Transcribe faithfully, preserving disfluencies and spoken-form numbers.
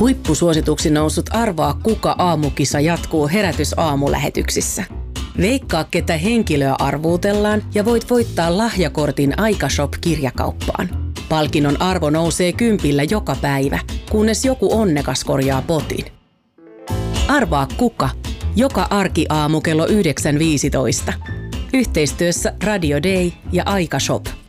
Huippusuosituksi noussut Arvaa kuka -aamukisa jatkuu Herätys-aamulähetyksissä. Veikkaa, ketä henkilöä arvuutellaan ja voit voittaa lahjakortin Aikashop-kirjakauppaan. Palkinnon arvo nousee kympillä joka päivä, kunnes joku onnekas korjaa potin. Arvaa kuka, joka arkiaamu kello yhdeksän viisitoista. Yhteistyössä Radio Day ja Aikashop.